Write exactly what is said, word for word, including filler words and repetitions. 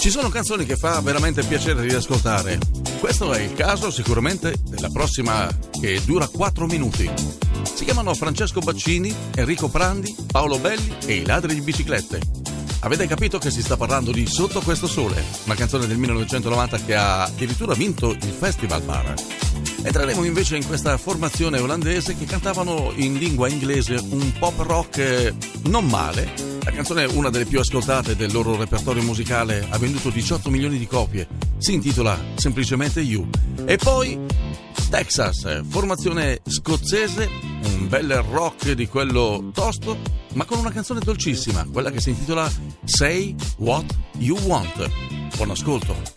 Ci sono canzoni che fa veramente piacere riascoltare. Questo è il caso sicuramente della prossima, che dura quattro minuti. Si chiamano Francesco Baccini, Enrico Prandi, Paolo Belli e i Ladri di Biciclette. Avete capito che si sta parlando di Sotto questo sole, una canzone del millenovecentonovanta che ha addirittura vinto il Festival Bar. Entreremo invece in questa formazione olandese che cantavano in lingua inglese un pop rock non male. La canzone è una delle più ascoltate del loro repertorio musicale, ha venduto diciotto milioni di copie, si intitola semplicemente You. E poi Texas, formazione scozzese, un bel rock di quello tosto, ma con una canzone dolcissima, quella che si intitola Say What You Want. Buon ascolto.